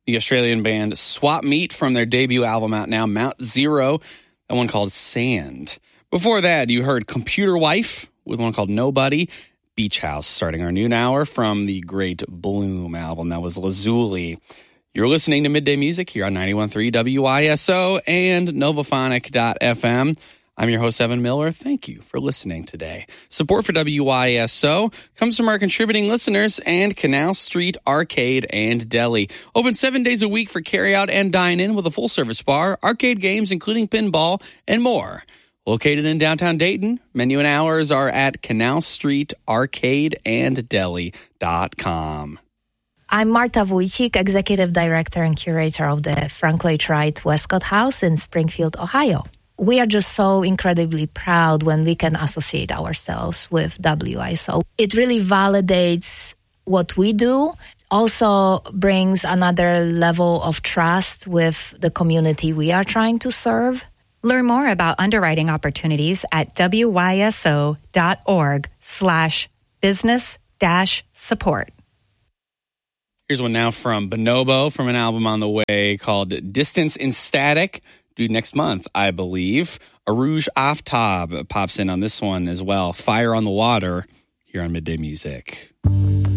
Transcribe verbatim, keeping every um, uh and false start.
the Australian band Swap Meat from their debut album out now, Mount Zero, that one called Sand. Before that, you heard Computer Wife with one called Nobody. Beach House starting our noon hour from the great Bloom album. That was Lazuli. You're listening to Midday Music here on ninety-one point three W I S O and Novophonic dot F M. I'm your host, Evan Miller. Thank you for listening today. Support for W I S O comes from our contributing listeners and Canal Street Arcade and Deli. Open seven days a week for carryout and dine-in with a full-service bar, arcade games, including pinball, and more. Located in downtown Dayton, menu and hours are at canal street arcade and deli dot com. I'm Marta Wójcik, Executive Director and Curator of the Frank Lloyd Wright Westcott House in Springfield, Ohio. We are just so incredibly proud when we can associate ourselves with W I S O. It really validates what we do. Also brings another level of trust with the community we are trying to serve. Learn more about underwriting opportunities at wyeso.org slash business dash support. Here's one now from Bonobo from an album on the way called Distance in Static, due next month, I believe. Arouge Aftab pops in on this one as well. Fire on the Water here on Midday Music.